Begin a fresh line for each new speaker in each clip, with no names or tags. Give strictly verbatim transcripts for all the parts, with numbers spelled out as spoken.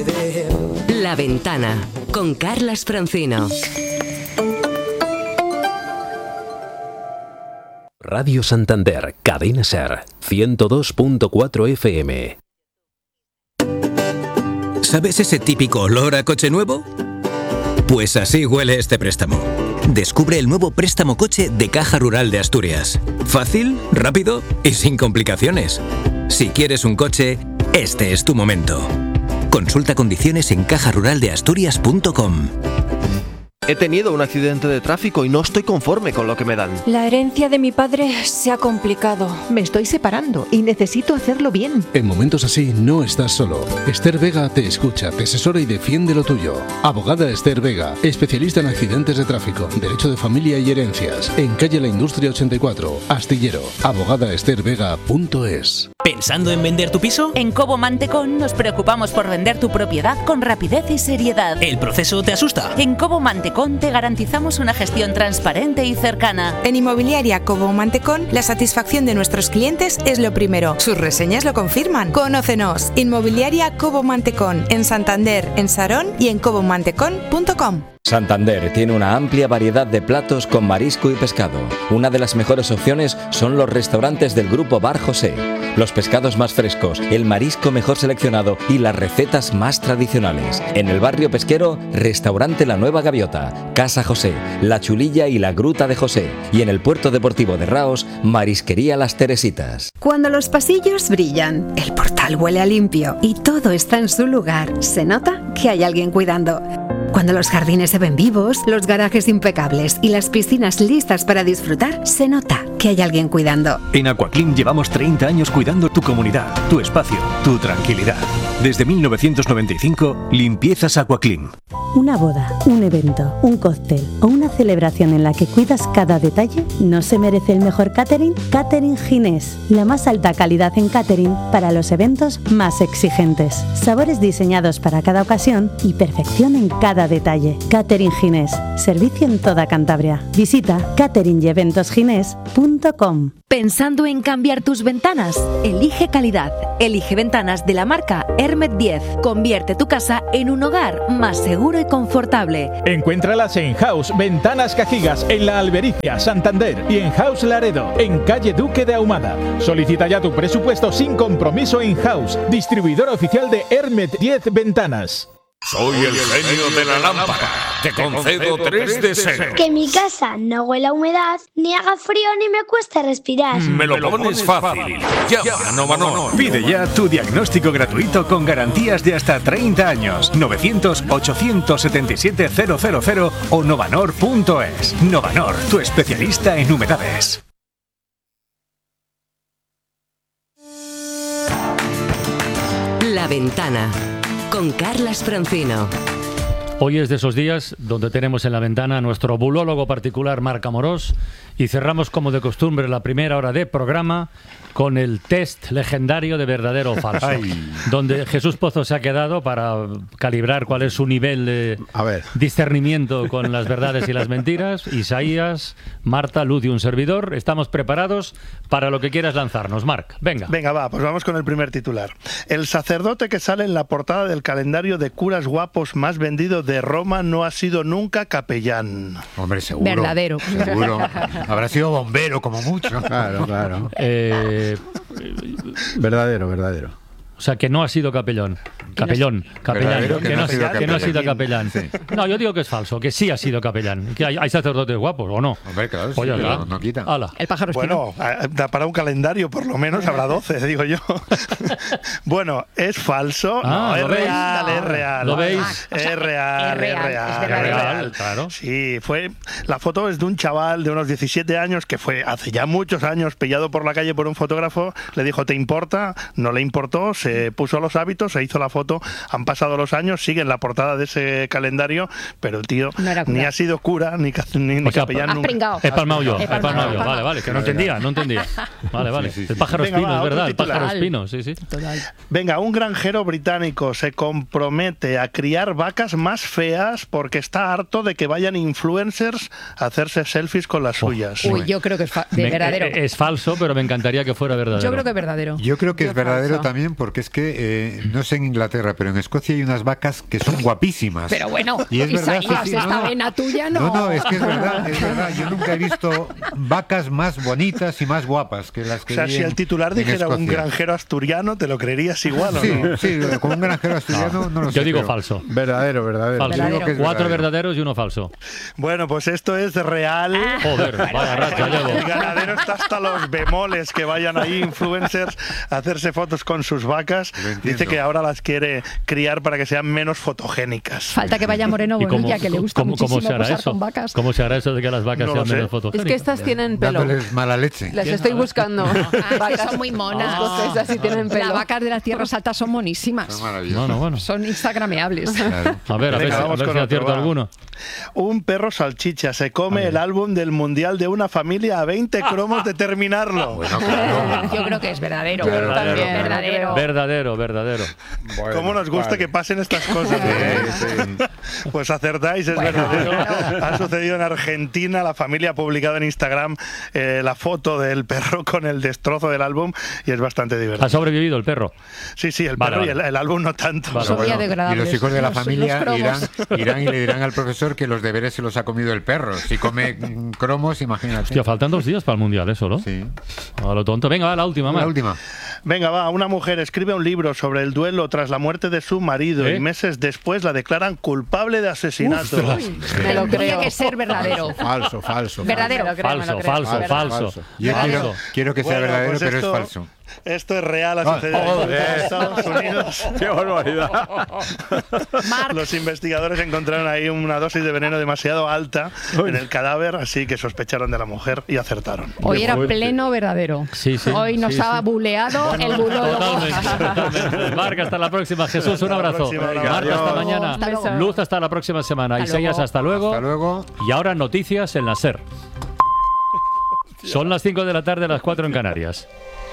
La Ventana, con Carlas Francino.
Radio Santander, Cadena Ser, ciento dos punto cuatro F M.
¿Sabes ese típico olor a coche nuevo? Pues así huele este préstamo. Descubre el nuevo préstamo coche de Caja Rural de Asturias. Fácil, rápido y sin complicaciones. Si quieres un coche, este es tu momento. Consulta condiciones en caja rural de asturias punto com.
He tenido un accidente de tráfico y no estoy conforme con lo que me dan.
La herencia de mi padre se ha complicado.
Me estoy separando y necesito hacerlo bien.
En momentos así no estás solo. Esther Vega te escucha, te asesora y defiende lo tuyo. Abogada Esther Vega, especialista en accidentes de tráfico, derecho de familia y herencias. En calle La Industria ochenta y cuatro, Astillero. abogada ester vega punto es.
¿Pensando en vender tu piso?
En Cobo Mantecón nos preocupamos por vender tu propiedad con rapidez y seriedad.
¿El proceso te asusta?
En Cobo Mantecón te garantizamos una gestión transparente y cercana.
En Inmobiliaria Cobo Mantecón, la satisfacción de nuestros clientes es lo primero. Sus reseñas lo confirman. Conócenos. Inmobiliaria Cobo Mantecón, en Santander, en Sarón y en cobo mantecón punto com.
Santander tiene una amplia variedad de platos con marisco y pescado. Una de las mejores opciones son los restaurantes del Grupo Bar José. Los pescados más frescos, el marisco mejor seleccionado y las recetas más tradicionales. En el barrio pesquero, Restaurante La Nueva Gaviota, Casa José, La Chulilla y La Gruta de José. Y en el puerto deportivo de Raos, Marisquería Las Teresitas.
Cuando los pasillos brillan, el portal huele a limpio y todo está en su lugar, se nota que hay alguien cuidando. Cuando los jardines se ven vivos, los garajes impecables y las piscinas listas para disfrutar, se nota que hay alguien cuidando.
En Aquaclim llevamos treinta años cuidando tu comunidad, tu espacio, tu tranquilidad. Desde mil novecientos noventa y cinco, Limpiezas Aquaclim.
Una boda, un evento, un cóctel o una celebración en la que cuidas cada detalle, ¿no se merece el mejor catering? Catering Ginés, la más alta calidad en catering para los eventos más exigentes. Sabores diseñados para cada ocasión y perfección en cada detalle. Catering Ginés, servicio en toda Cantabria. Visita catering y eventos ginés punto com.
¿Pensando en cambiar tus ventanas? Elige calidad. Elige ventanas de la marca Hermet diez. Convierte tu casa en un hogar más seguro y confortable.
Encuéntralas en House Ventanas Cajigas, en La Albericia, Santander, y en House Laredo, en calle Duque de Ahumada. Solicita ya tu presupuesto sin compromiso en House, distribuidor oficial de Hermet diez Ventanas.
Soy el genio de la lámpara. Te concedo tres deseos.
Que mi casa no huela a humedad, ni haga frío, ni me cueste respirar.
Me lo pones fácil. Llama a Novanor.
Pide ya tu diagnóstico gratuito con garantías de hasta treinta años. novecientos, ochocientos setenta y siete, cero cero cero o novanor punto es. Novanor, tu especialista en humedades.
La Ventana, con Carlas Francino.
Hoy es de esos días donde tenemos en la ventana a nuestro bulólogo particular, Marc Amorós, y cerramos como de costumbre la primera hora de programa con el test legendario de verdadero o falso, Ay. donde Jesús Pozo se ha quedado para calibrar cuál es su nivel de a ver. discernimiento con las verdades y las mentiras. Isaías, Marta, Luz y un servidor, estamos preparados para lo que quieras lanzarnos. Marc, venga.
Venga, va, pues vamos con el primer titular. El sacerdote que sale en la portada del calendario de curas guapos más vendido de Roma no ha sido nunca capellán.
Hombre, seguro.
Verdadero.
Seguro. Habrá sido bombero como mucho.
Claro, claro.
Eh...
Verdadero, verdadero.
O sea, que no ha sido capellón. Capellón, capellán.
Que,
que,
no,
no,
que, no
que no ha sido capellán. Sí. No, yo digo que es falso, que sí ha sido capellán. Que hay, hay sacerdotes guapos, ¿o no?
Hombre, claro,
pues
sí, no, no quita.
Ala.
El pájaro espino.
Bueno, da para un calendario, por lo menos habrá doce, digo yo. Bueno, es falso.
Ah,
no, es
¿lo veis?
real,
No.
es real.
¿Lo veis?
Es, o sea, real,
es real,
es real,
es
es
real,
real.
Claro.
Sí, fue. La foto es de un chaval de unos diecisiete años que fue hace ya muchos años pillado por la calle por un fotógrafo. Le dijo, ¿te importa? No le importó, se puso los hábitos, se hizo la foto. Han pasado los años, sigue en la portada de ese calendario, pero el tío no ni ha sido cura, ni, ni, ni
o sea,
capellán
has
nunca.
pringao.
He palmado yo,
He
he palmado yo. Vale, vale, que no entendía, no entendía. Vale, vale. Sí, sí, sí. El pájaro
Venga,
espino,
va,
es verdad, el
titular.
pájaro espino, sí, sí.
Total.
Venga, un granjero británico se compromete a criar vacas más feas porque está harto de que vayan influencers a hacerse selfies con las suyas.
Uy, yo creo que es fa- de
Me,
verdadero.
Es falso, pero me encantaría que fuera verdadero.
Yo creo que es verdadero.
Yo creo que
Yo
es verdadero
falso.
también porque porque es que, eh, no sé en Inglaterra, pero en Escocia hay unas vacas que son guapísimas.
Pero bueno,
y es verdad,
Isaías,
sí, sí,
esta
no,
vena tuya no.
No, no, es que es verdad, es verdad. Yo nunca he visto vacas más bonitas y más guapas que las que
O sea,
vi
si
en-
el titular
en
dijera un
Escocia.
granjero asturiano, ¿te lo creerías igual o
Sí,
no?
sí, con un granjero asturiano no lo sé.
Yo digo
pero-
falso.
Verdadero, verdadero.
Falso.
Verdadero. Digo que es
Cuatro
verdadero.
verdaderos y uno falso.
Bueno, pues esto es real.
Joder, vaya racha llevo.
El ganadero está hasta los bemoles que vayan ahí influencers a hacerse fotos con sus vacas. Dice que ahora las quiere criar para que sean menos fotogénicas.
Falta que vaya Moreno
¿Y cómo,
Bonilla, que le gusta
cómo-
muchísimo
cómo se hará
posar
eso?
con vacas.
¿Cómo se hará eso de que las vacas
No lo
sean
sé.
menos fotogénicas?
Es que estas tienen pelo.
Dándoles mala leche.
Las estoy buscando.
Ah, es que son muy monas.
Escocesas y tienen pelo.
Las vacas de las tierras altas son monísimas.
Son maravillosas.
Bueno, bueno.
Son instagrameables.
A ver, a ver,
Venga,
si- a
vamos
ver
con
si
otro,
acierto
va.
alguno.
Un perro salchicha se come el álbum del Mundial de una familia a veinte cromos de terminarlo.
Yo creo que es verdadero.
Verdadero,
También,
verdadero.
verdadero.
Verdadero, verdadero.
¿Cómo nos gusta que pasen estas cosas? ¿eh? Pues acertáis, es verdadero. Ha sucedido en Argentina. La familia ha publicado en Instagram eh, la foto del perro con el destrozo del álbum y es bastante divertido.
¿Ha sobrevivido el perro?
Sí, sí, el
Vale,
perro
vale.
y el, el álbum no tanto.
Vale,
Bueno,
biodegradable.
y los hijos de la
Los-
familia
los
irán,
cromos.
irán y le dirán al profesor que los deberes se los ha comido el perro. Si come mm, cromos, imagínate.
Hostia, faltan dos días para el Mundial, ¿eso, no?
Sí.
A lo tonto. Venga, va, la última,
La
Mar.
última.
Venga, va, una mujer escribe un libro sobre el duelo tras la muerte de su marido
¿Eh?
y meses después la declaran culpable de asesinato.
Ostras.
Me lo
Tendría
creo.
que ser verdadero.
Falso, falso.
Verdadero.
Me lo creo, me
Falso,
lo creo.
falso,
Verdad.
falso.
Yo
Falso.
quiero, quiero que sea
Bueno,
verdadero,
pues
pero
esto-
es falso.
Esto es real, ha
Ah,
sucedido
joder.
en Estados Unidos.
¡Qué barbaridad!
Marc,
Los investigadores encontraron ahí una dosis de veneno demasiado alta en el cadáver, así que sospecharon de la mujer y acertaron.
hoy era
fuerte.
pleno verdadero.
Sí, sí,
Hoy nos
sí,
ha
sí.
buleado el bulólogo.
Totalmente, totalmente. Marca, hasta la próxima. Jesús, un
Hasta la
abrazo.
próxima, un
Marca,
abrazo.
hasta mañana.
Hasta luego.
Luz, hasta la próxima semana.
Hasta
Isaías,
luego.
hasta luego.
Hasta luego.
Y ahora noticias en la SER. Son las cinco de la tarde, las cuatro en Canarias.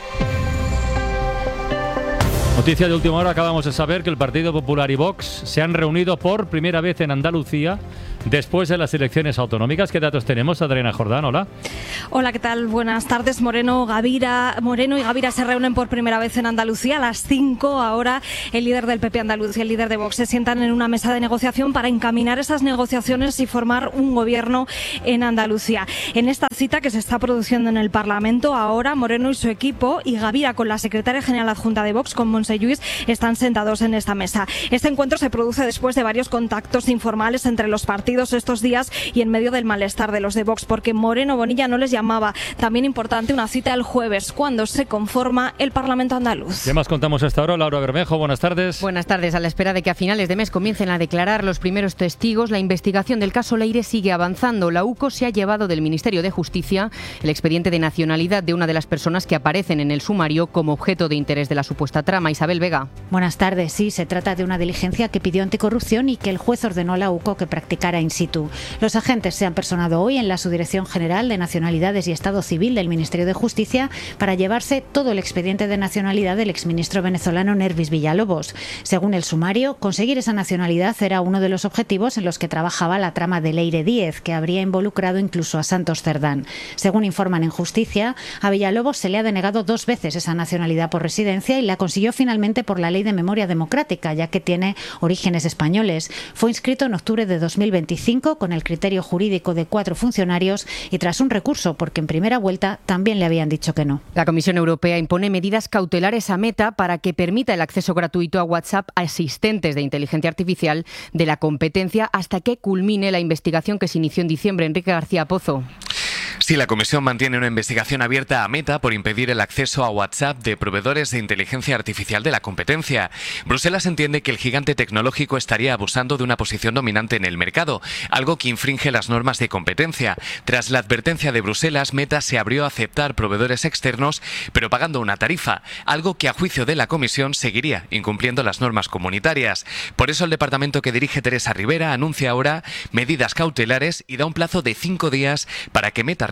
Noticia de última hora, acabamos de saber que el Partido Popular y Vox se han reunido por primera vez en Andalucía después de las elecciones autonómicas. ¿Qué datos tenemos, Adriana Jordán? Hola.
Hola, ¿qué tal? Buenas tardes. Moreno, Gavira, Moreno y Gavira se reúnen por primera vez en Andalucía a las cinco. Ahora el líder del P P andaluz y el líder de Vox se sientan en una mesa de negociación para encaminar esas negociaciones y formar un gobierno en Andalucía. En esta cita que se está produciendo en el Parlamento, ahora Moreno y su equipo y Gavira con la secretaria general adjunta de Vox, con Montse Lluís, están sentados en esta mesa. Este encuentro se produce después de varios contactos informales entre los partidos estos días y en medio del malestar de los de Vox, porque Moreno Bonilla no les llamaba. También importante una cita el jueves, cuando se conforma el Parlamento andaluz.
¿Qué más contamos a esta hora? Laura Bermejo, buenas tardes.
Buenas tardes. A la espera de que a finales de mes comiencen a declarar los primeros testigos, la investigación del caso Leire sigue avanzando. La UCO se ha llevado del Ministerio de Justicia el expediente de nacionalidad de una de las personas que aparecen en el sumario como objeto de interés de la supuesta trama. Isabel Vega.
Buenas tardes. Sí, se trata de una diligencia que pidió anticorrupción y que el juez ordenó a la UCO que practicara in situ. Los agentes se han personado hoy en la Subdirección General de Nacionalidades y Estado Civil del Ministerio de Justicia para llevarse todo el expediente de nacionalidad del exministro venezolano Nervis Villalobos. Según el sumario, conseguir esa nacionalidad era uno de los objetivos en los que trabajaba la trama de Leire Díez, que habría involucrado incluso a Santos Cerdán. Según informan en Justicia, a Villalobos se le ha denegado dos veces esa nacionalidad por residencia y la consiguió finalmente por la Ley de Memoria Democrática, ya que tiene orígenes españoles. Fue inscrito en octubre de dos mil veinticinco con el criterio jurídico de cuatro funcionarios y tras un recurso, porque en primera vuelta también le habían dicho que no.
La Comisión Europea impone medidas cautelares a Meta para que permita el acceso gratuito a WhatsApp a asistentes de inteligencia artificial de la competencia hasta que culmine la investigación que se inició en diciembre. Enrique García Pozo.
Sí, la Comisión mantiene una investigación abierta a Meta por impedir el acceso a WhatsApp de proveedores de inteligencia artificial de la competencia. Bruselas entiende que el gigante tecnológico estaría abusando de una posición dominante en el mercado, algo que infringe las normas de competencia. Tras la advertencia de Bruselas, Meta se abrió a aceptar proveedores externos, pero pagando una tarifa, algo que a juicio de la Comisión seguiría incumpliendo las normas comunitarias. Por eso el departamento que dirige Teresa Rivera anuncia ahora medidas cautelares y da un plazo de cinco días para que Meta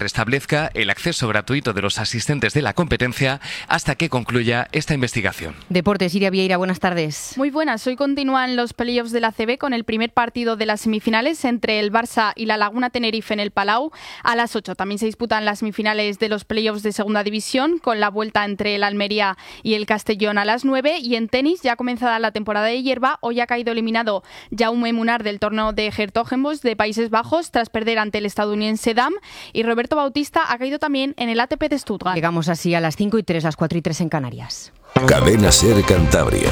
restablezca el acceso gratuito de los asistentes de la competencia hasta que concluya esta investigación.
Deportes, Iria Vieira, buenas tardes.
Muy buenas, hoy continúan los playoffs de la A C B con el primer partido de las semifinales entre el Barça y la Laguna Tenerife en el Palau a las ocho. También se disputan las semifinales de los playoffs de Segunda División con la vuelta entre el Almería y el Castellón a las nueve. Y en tenis, ya comenzada la temporada de hierba, hoy ha caído eliminado Jaume Munar del torneo de Hertogenbosch de Países Bajos tras perder ante el estadounidense Dam, y Roberto Bautista ha caído también en el A T P de Stuttgart.
Llegamos así a las cinco y tres, las cuatro y tres en Canarias.
Cadena Ser Cantabria.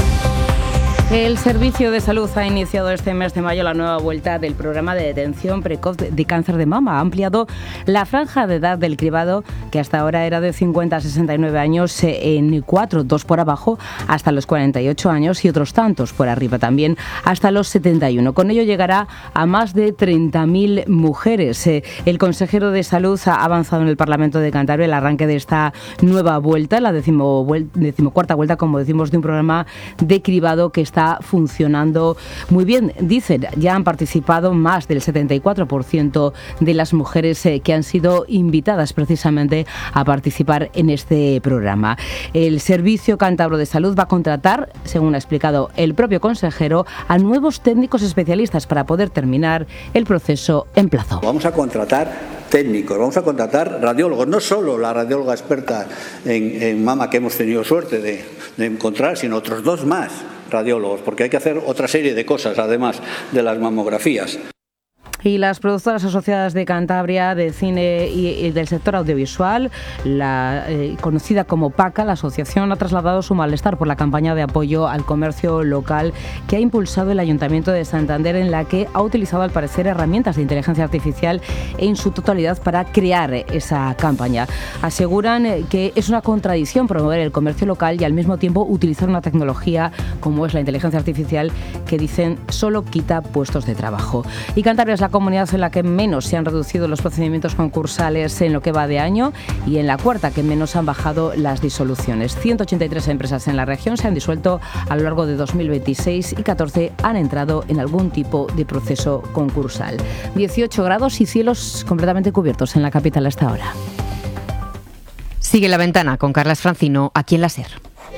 El Servicio de Salud ha iniciado este mes de mayo la nueva vuelta del programa de detención precoz de cáncer de mama. Ha ampliado la franja de edad del cribado, que hasta ahora era de cincuenta a sesenta y nueve años en cuatro, dos por abajo, hasta los cuarenta y ocho años y otros tantos por arriba también, hasta los setenta y uno. Con ello llegará a más de treinta mil mujeres. El consejero de Salud ha avanzado en el Parlamento de Cantabria el arranque de esta nueva vuelta, la decimo, decimocuarta vuelta, como decimos, de un programa de cribado que está funcionando muy bien. Dicen, ya han participado más del setenta y cuatro por ciento de las mujeres eh, que han sido invitadas precisamente a participar en este programa. El Servicio Cántabro de Salud va a contratar, según ha explicado el propio consejero, a nuevos técnicos especialistas para poder terminar el proceso en plazo.
Vamos a contratar técnicos, vamos a contratar radiólogos, no solo la radióloga experta en, en mama que hemos tenido suerte de, de encontrar, sino otros dos más radiólogos, porque hay que hacer otra serie de cosas además de las mamografías.
Y las productoras asociadas de Cantabria de cine y, y del sector audiovisual, la eh, conocida como PACA, la asociación ha trasladado su malestar por la campaña de apoyo al comercio local que ha impulsado el Ayuntamiento de Santander, en la que ha utilizado al parecer herramientas de inteligencia artificial en su totalidad para crear esa campaña. Aseguran que es una contradicción promover el comercio local y al mismo tiempo utilizar una tecnología como es la inteligencia artificial, que dicen solo quita puestos de trabajo. Y Cantabria es la comunidad en la que menos se han reducido los procedimientos concursales en lo que va de año y en la cuarta que menos han bajado las disoluciones. ciento ochenta y tres empresas en la región se han disuelto a lo largo de dos mil veintiséis y catorce han entrado en algún tipo de proceso concursal. dieciocho grados y cielos completamente cubiertos en la capital hasta ahora.
Sigue La Ventana con Carlas Francino, aquí en la SER.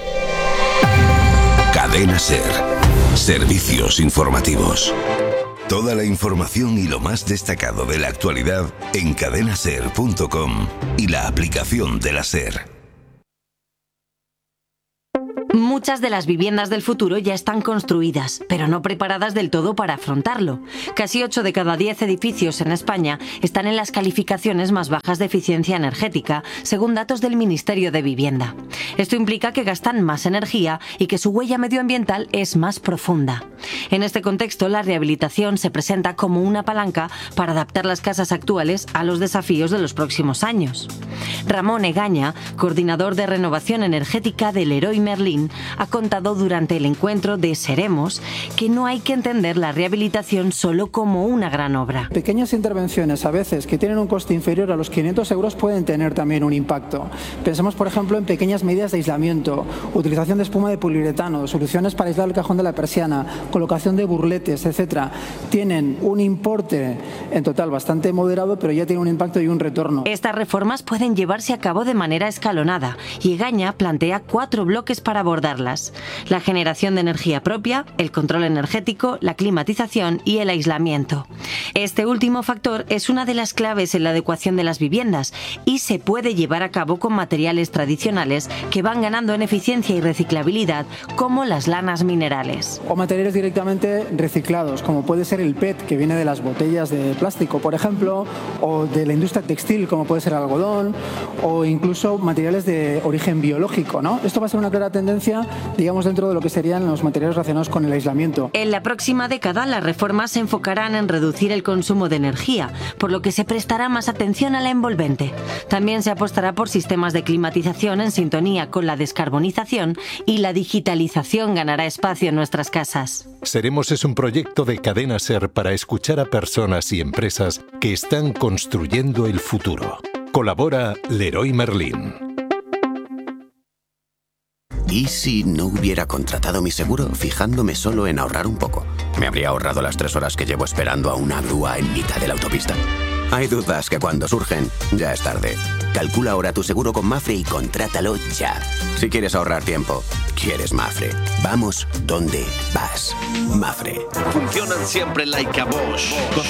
Cadena Ser. Servicios informativos. Toda la información y lo más destacado de la actualidad en cadena ser punto com y la aplicación de la SER.
Muchas de las viviendas del futuro ya están construidas, pero no preparadas del todo para afrontarlo. Casi ocho de cada diez edificios en España están en las calificaciones más bajas de eficiencia energética, según datos del Ministerio de Vivienda. Esto implica que gastan más energía y que su huella medioambiental es más profunda. En este contexto, la rehabilitación se presenta como una palanca para adaptar las casas actuales a los desafíos de los próximos años. Ramón Egaña, coordinador de renovación energética del Leroy Merlin, ha contado durante el encuentro de Seremos que no hay que entender la rehabilitación solo como una gran obra.
Pequeñas intervenciones, a veces, que tienen un coste inferior a los quinientos euros, pueden tener también un impacto. Pensemos, por ejemplo, en pequeñas medidas de aislamiento, utilización de espuma de poliuretano, soluciones para aislar el cajón de la persiana, colocación de burletes, etcétera. Tienen un importe en total bastante moderado, pero ya tienen un impacto y un retorno.
Estas reformas pueden llevarse a cabo de manera escalonada y Egaña plantea cuatro bloques para abordarlas: la generación de energía propia, el control energético, la climatización y el aislamiento. Este último factor es una de las claves en la adecuación de las viviendas y se puede llevar a cabo con materiales tradicionales que van ganando en eficiencia y reciclabilidad, como las lanas minerales.
O materiales directamente reciclados, como puede ser el P E T, que viene de las botellas de plástico, por ejemplo, o de la industria textil, como puede ser el algodón, o incluso materiales de origen biológico, ¿no? Esto va a ser una clara tendencia, digamos, dentro de lo que serían los materiales relacionados con el aislamiento.
En la próxima década, las reformas se enfocarán en reducir el consumo de energía, por lo que se prestará más atención a la envolvente. También se apostará por sistemas de climatización en sintonía con la descarbonización y la digitalización ganará espacio en nuestras casas.
Seremos es un proyecto de Cadena SER para escuchar a personas y empresas que están construyendo el futuro. Colabora Leroy Merlin.
¿Y si no hubiera contratado mi seguro fijándome solo en ahorrar un poco? Me habría ahorrado las tres horas que llevo esperando a una grúa en mitad de la autopista. Hay dudas que cuando surgen, ya es tarde. Calcula ahora tu seguro con Mafre y contrátalo ya. Si quieres ahorrar tiempo, quieres Mafre. Vamos donde vas. Mafre.
Funcionan siempre like a Bosch. Con